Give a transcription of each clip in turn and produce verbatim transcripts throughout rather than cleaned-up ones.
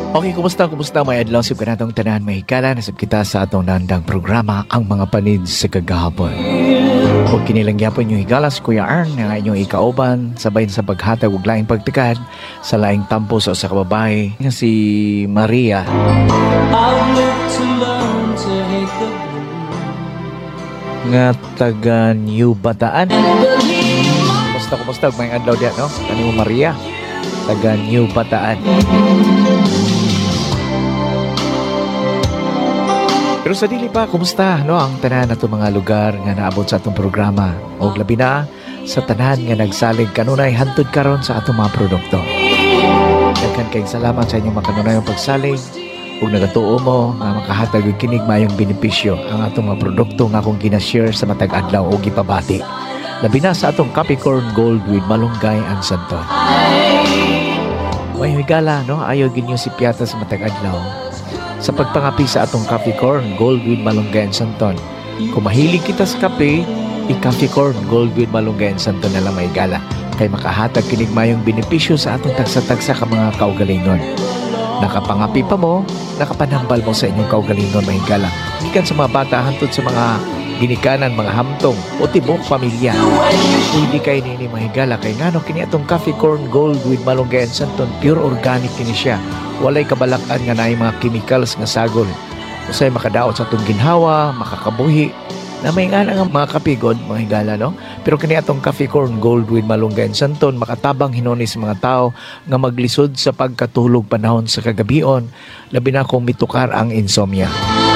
Okay, kumusta? Kumusta? May adlaw sib kanatong tanan may higala nasab kita sa atong nandang programa ang mga panid sa kagahapon. Ug kinilang gyapon yung higala si Kuya Arn nga inyong ikauban sabay sa paghatag og laing pagtikad sa laing tampo sa usa ka babae nga si Maria. Nga taga New Bataan. Kumusta? Kumusta? May adlaw diyan, no? Kanimo Maria, taga New Bataan. Pero sa dili pa, kumusta no ang tanan nato mga lugar nga naabot sa atong programa o labi na sa tanan nga nagsalig kanunay hantud karon sa atong mga produkto. Daghan kay salamat sa inyong makanunayong pagsalig ug nagatuo mo nga makahatag og kinig mayong benepisyo ang atong mga produkto nga akong gina-share sa matag adlaw og gipabati. Labi na sa atong Capricorn Gold with Malunggay and Santon. May higala no ayo ginyo si piyata sa matag adlaw. Sa pagpangapi sa atong Capricorn Gold with Malunggay and Santon. Kung mahilig kita sa kape, i-Capricorn Gold with Malunggay and Santon na lang may gala. Kay makahatag kinig mayong benepisyo sa atong tagsa-tagsa ka mga kaugalingon. Nakapangapi pa mo, nakapanambal mo sa inyong kaugalingon may gala. Gikan sa mga bata hantod sa mga ginikanan, mga hamtong o tibok pamilya. Pwede kayo nini mahigala kay ngano kini atong Capricorn Gold with Malunggay and Santon, pure organic kini siya. Walay kabalakan nga naay mga chemicals nga sagol. Usay makadaot sa atong ginhawa, makakabuhi na may nga nga mga kapigod, mga higala, no? Pero kini atong Capricorn Gold with Malunggay and Santon, makatabang hinoni sa mga tao nga maglisod sa pagkatulog panahon sa kagabion, labi na kung mitukar ang insomnia.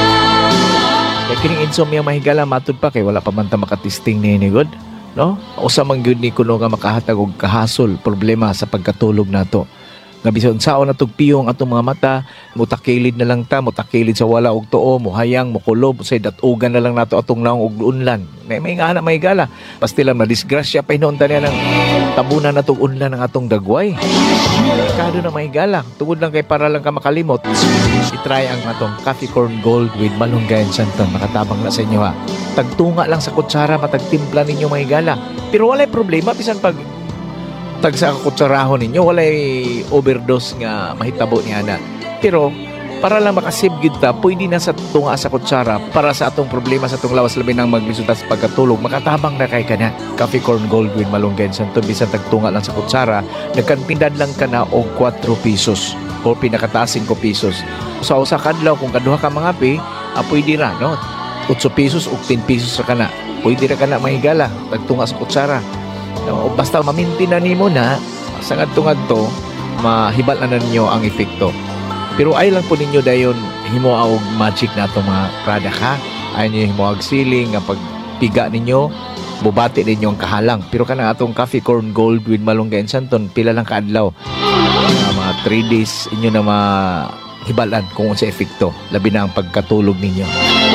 Kaya kining insomnia mahigala matud pa kay wala pa man ta makatisting ni ni God, no? Usa man gyud ni kuno nga makahatag og kahasol problema sa pagkatulog nato. Nga bisan sao na tugpiyong atong mga mata, mutakilid na lang ta, mutakilid sa wala og tuo, muhayang, mukulob, say datugan na lang nato atong naong og unlan. May may nga na may gala. Basta lang na disgrasya pa hinunta niya ng tabunan natong unlan ng atong dagway. Kado na may gala. Tungod lang kay para lang ka makalimot. I-try ang atong Capricorn Gold with Malunggay and Santon. Makatabang na sa inyo ha. Tagtunga lang sa kutsara, matagtimpla ninyo may gala. Pero walay problema, bisan pag tag sa kutsarahon ninyo, walay overdose nga mahitabo niya na. Pero para lang makasave gid ta, pwede na sa tunga sa kutsara para sa atong problema sa atong lawas labi nang maglisuta sa pagkatulog. Makatabang na kay kana Capricorn Gold with Malunggay and Santon, bisan tagtunga lang sa kutsara, nagkanpindad lang ka na og four pesos o pinakataas five pesos. Sa usa kadlaw kung kaduha ka mga pi, ah, pwede ra no. eight pesos o ten pesos ra kana. Pwede ra kana mahigala tagtunga sa kutsara. No, basta maminti na nimo na sa ngadto-ngadto mahibal na ninyo ang epekto. Pero ay lang po ninyo dayon himo og magic na itong mga product ha. Ay niyo himo og siling nga pagpiga ninyo bubati ninyo ang kahalang. Pero kanang atong Capricorn Gold with Malunggay and Santon pila lang kaadlaw. Uh, mga three days inyo na mahibalan kung sa epekto labi na ang pagkatulog ninyo.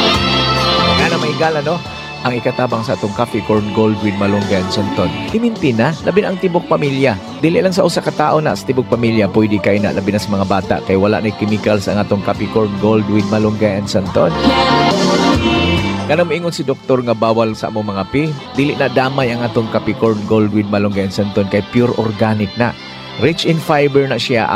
Nga na may gala no. Ang ikatabang sa atong Capricorn Gold with Malunggay and Santon. Iminti na, labi na ang tibok pamilya. Dili lang sa usa ka tawo na sa tibok pamilya, pwede kay na labi na sa mga bata kay wala ni chemicals ang atong Capricorn Gold with Malunggay and Santon. Kanang ingon si doktor nga bawal sa among mga pi, dili na damay ang atong Capricorn Gold with Malunggay and Santon kay pure organic na. Rich in fiber na siya.